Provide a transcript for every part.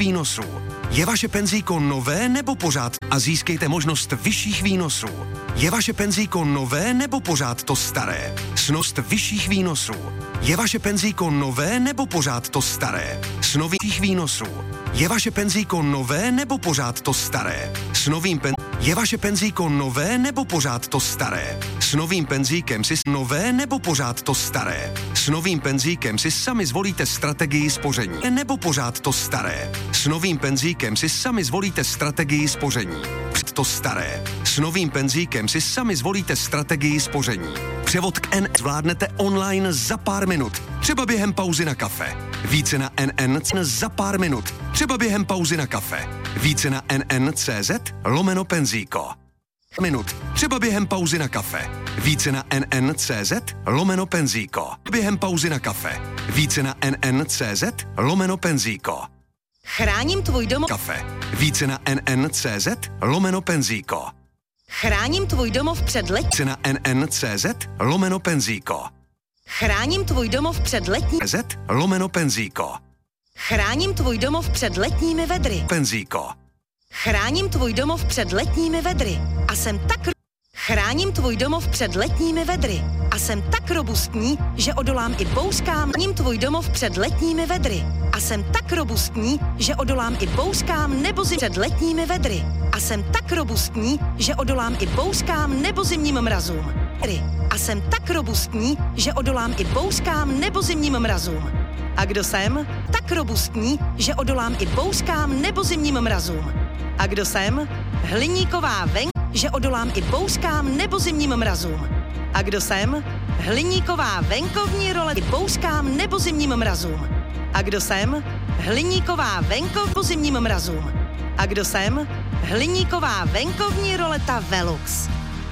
výnosů. Je vaše penzíko nové nebo pořád a získejte možnost vyšších výnosů. Je vaše penzíko nové nebo pořád to staré? Snost vyšších výnosů. Je vaše penzíko nové nebo pořád to staré? S nových výnosů. Je vaše penzíko nové nebo pořád to staré? S novým Je vaše penzíko nové nebo pořád to staré? S novým penzíkem si nové nebo pořád to staré? S novým penzíkem si sami zvolíte strategii spoření nebo pořád to staré? S novým penzíkem si sami zvolíte strategii spoření. To staré. S novým penzíkem si sami zvolíte strategii spoření. Převod k NN zvládnete online za pár minut, třeba během pauzy na kafe. Více na NN za pár minut, třeba během pauzy na kafe. Více na nn.cz/penzíko. Minut, třeba během pauzy na kafe. Více na nn.cz/penzíko. Během pauzy na kafe. Více na nn.cz/penzíko. Chráním tvůj domov. Kafe. Více na nn.cz/penzíko. Chráním tvůj domov před Více na nn.cz/penzíko. Chráním tvůj domov před Z/penzíko. Chráním tvůj domov před letními vedry. Penzíko. Chráním tvůj domov před letními vedry. A jsem tak Chráním tvůj domov před letními vedry. A jsem tak robustní, že odolám i bouřkám. Chráním tvůj domov před letními vedry. A jsem tak robustní, že odolám i bouřkám nebo před letními vedry. A jsem tak robustní, že odolám i bouřkám nebo zimním mrazům. A jsem tak robustní, že odolám i bouřkám nebo zimním mrazům. A kdo jsem? Tak robustní, že odolám i bouřkám nebo zimním mrazům. A kdo jsem? Hliníková že odolám i bouřkám nebo zimním mrazům. A kdo jsem? Hliníková venkovní role i bouřkám nebo zimním mrazům. A kdo jsem? Hliníková venkovní zimním mrazům. A kdo jsem? Hliníková venkovní roleta Velux.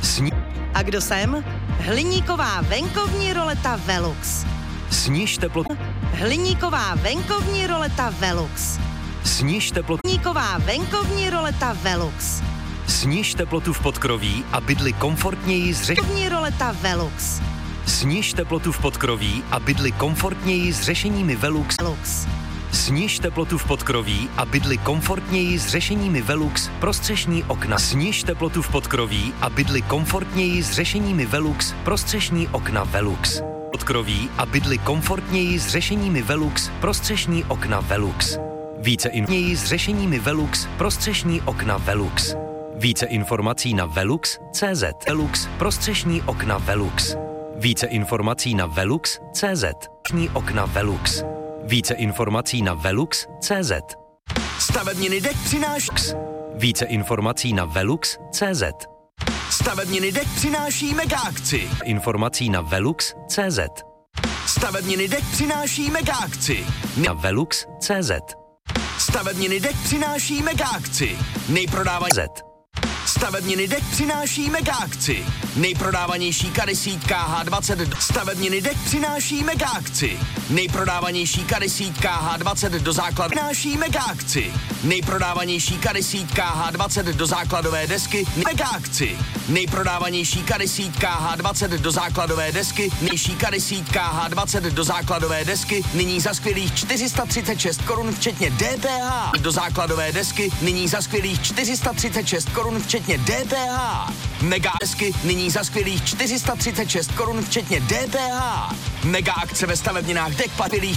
A kdo jsem? Hliníková venkovní roleta Velux. Sníž teplotu. Hliníková venkovní roleta Velux. Sníž teplotu. Hliníková venkovní roleta Velux. Sníž teplotu v podkroví a bydli komfortněji s Venkovní roleta Velux. Sníž teplotu v podkroví a bydli komfortněji s řešeními Velux. Sníž teplotu v podkroví a bydli komfortněji s řešeními Velux prostřešní okna. Sníž teplotu v podkroví a bydli komfortněji s řešeními Velux prostřešní okna Velux. Podkroví a bydli komfortněji s řešeními Velux prostřešní okna Velux. Více informací s řešeními Velux prostřešní okna Velux. Více informací na velux.cz. Velux prostřešní okna Velux. Více informací na velux.cz. Okna Velux. Více informací na velux.cz. Stavebniny DEK přináší. Více informací na velux.cz. Stavebniny DEK přináší mega akci. Informací na velux.cz. Stavebniny DEK přináší mega akci. Na velux.cz. Stavebniny DEK přináší mega akci. Nejprodávanější Stavebniny DEK přináší mega akci. Nejprodávanější kadesítka H20. Stavebniny DEK přináší mega akci. Nejprodávanější kadesítka H20 do základu. Přináší mega akci. Nejprodávanější kadesítka H20 do základové desky. Mega akci. Nejprodávanější kadesítka H20 do základové desky. Nejší kadesítka H20 do základové desky. Nyní za skvělých 436 korun včetně DPH. Do základové desky. Nyní za skvělých 436 korun včetně DPH. Mega desky nyní za skvělých 436 korun včetně DPH. Mega akce ve stavebninách DEK platí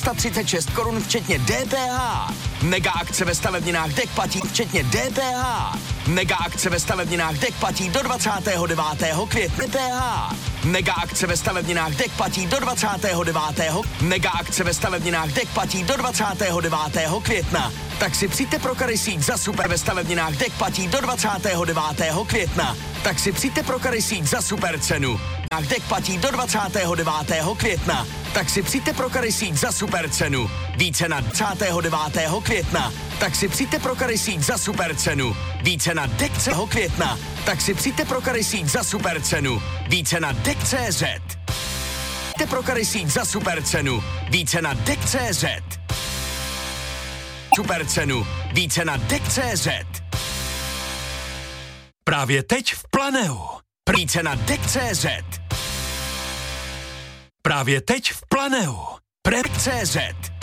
436 korun včetně DPH. Mega akce ve stavebninách DEK platí včetně DPH. Mega akce ve stavebninách DEK platí do 29. května. DPH. Mega akce ve stavebninách DEK platí do 29. Mega akce ve stavebninách DEK platí do 29. května. Tak si přijďte pro karysík za super ve stavebninách DEK platí do 29. května. Tak si přijďte pro karysík za super cenu. DEK platí do 29. května. Tak si přijďte pro karysík za super cenu. Více na 29. května. Tak si přijďte pro karysík za super cenu. Více na DEK května. Tak si přijďte pro karysík za super cenu. Více na DEK.cz. Přijďte pro karysík za super cenu. Více na DEK.cz. Super cenu. Více na DEK.cz. Právě teď v Planeu. Více na DEK.cz. Právě teď v Planeu. DEK.cz.